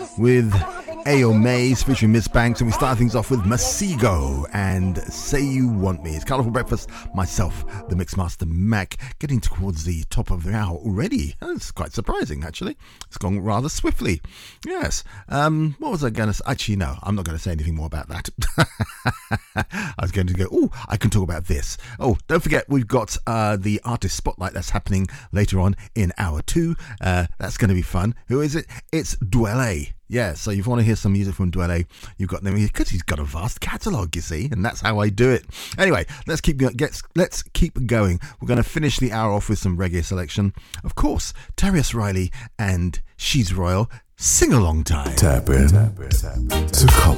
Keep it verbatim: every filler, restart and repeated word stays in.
with Ayo Mays featuring Miss Banks, and we start things off with Masego and Say You Want Me. It's Colourful Breakfast, myself, the Mixmaster Mac, getting towards the top of the hour already. That's quite surprising, actually. It's gone rather swiftly. Yes. Um, what was I going to say? Actually, no, I'm not going to say anything more about that. I was going to go, oh, I can talk about this. Oh, don't forget, we've got uh, the Artist Spotlight that's happening later on in hour two. Uh, that's going to be fun. Who is it? It's Dwele. Yeah, so if you want to hear some music from Dwele, you've got them because he's got a vast catalogue, you see, and that's how I do it. Anyway, let's keep get, let's keep going. We're going to finish the hour off with some reggae selection. Of course, Tarrus Riley and She's Royal, Sing Along Time. Tap in, tap in, tap in, tap in. to